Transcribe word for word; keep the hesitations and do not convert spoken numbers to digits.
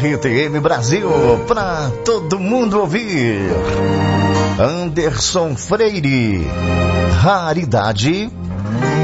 R T M Brasil, pra todo mundo ouvir. Anderson Freire, Raridade